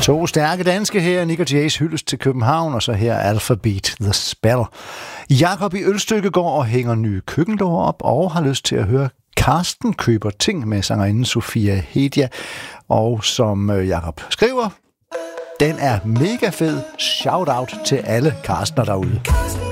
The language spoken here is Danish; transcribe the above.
To stærke danske her, Nick og Jay's hyldest til København, og så her Alphabet, The Spell. Jakob i Ølstykke går og hænger nye køkkenlåger op, og har lyst til at høre Karsten køber ting med sangerinden Sofia Hedia. Og som Jakob skriver, den er mega fed. Shout out til alle Karstener derude.